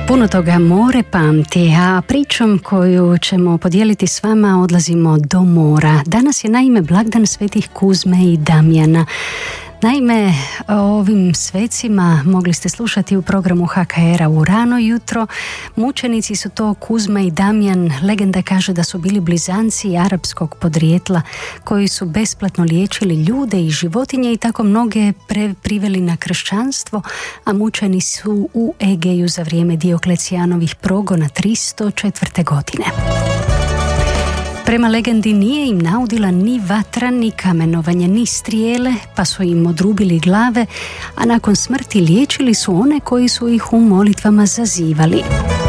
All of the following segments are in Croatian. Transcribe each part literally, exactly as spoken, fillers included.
Puno toga more pamti, a pričom koju ćemo podijeliti s vama odlazimo do mora. Danas je naime blagdan svetih Kuzme i Damjana. Naime, o ovim svecima mogli ste slušati u programu H K R-a u rano jutro. Mučenici su to Kuzma i Damjan. Legenda kaže da su bili blizanci arapskog podrijetla koji su besplatno liječili ljude i životinje i tako mnoge pre- priveli na kršćanstvo, a mučeni su u Egeju za vrijeme Dioklecijanovih progona tristo četvrte godine. Prema legendi nije im naudila ni vatra, ni kamenovanje, ni strijele, pa su im odrubili glave, a nakon smrti liječili su one koji su ih u molitvama zazivali.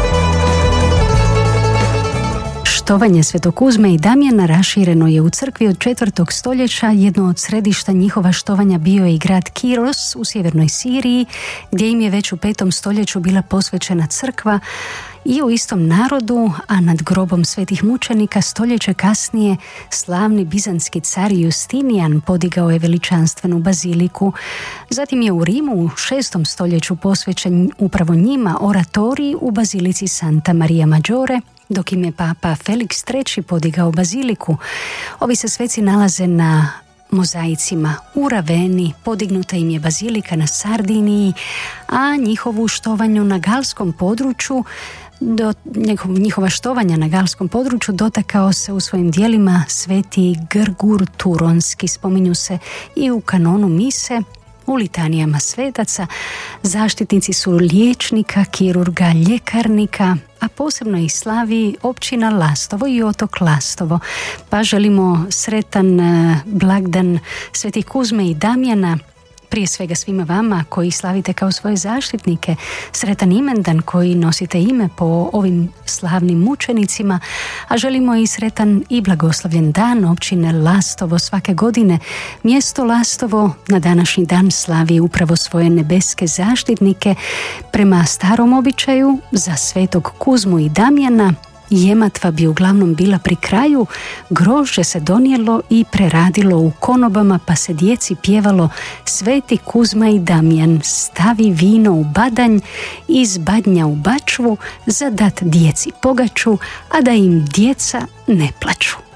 Štovanje Svetog Kuzme i Damjana rašireno je u crkvi od četvrtog stoljeća. Jedno od središta njihova štovanja bio je i grad Kiros u sjevernoj Siriji, gdje im je već u petom stoljeću bila posvećena crkva. I u istom narodu, a nad grobom svetih mučenika stoljeće kasnije, slavni bizantski car Justinijan podigao je veličanstvenu baziliku. Zatim je u Rimu u šestom stoljeću posvećen upravo njima oratorij u bazilici Santa Maria Maggiore, dok im je papa Felix treći podigao baziliku. Ovi se sveci nalaze na mozaicima u Raveni, podignuta im je bazilika na Sardiniji, a njihovu štovanju na galskom području Do, njihova štovanja na galskom području dotakao se u svojim dijelima sveti Grgur Turonski. Spominju se i u kanonu mise, u litanijama svetaca. Zaštitnici su liječnika, kirurga, ljekarnika, a posebno ih slavi općina Lastovo i otok Lastovo. Pa želimo sretan blagdan svetih Kuzme i Damjana, prije svega svima vama koji slavite kao svoje zaštitnike, sretan imendan koji nosite ime po ovim slavnim mučenicima, a želimo i sretan i blagoslovljen dan općine Lastovo svake godine. Mjesto Lastovo na današnji dan slavi upravo svoje nebeske zaštitnike. Prema starom običaju za svetog Kuzmu i Damjana jematva bi uglavnom bila pri kraju, grožđe se donijelo i preradilo u konobama, pa se djeci pjevalo: Sveti Kuzma i Damjan, stavi vino u badanj, iz badnja u bačvu, za dat djeci pogaču, a da im djeca ne plaču.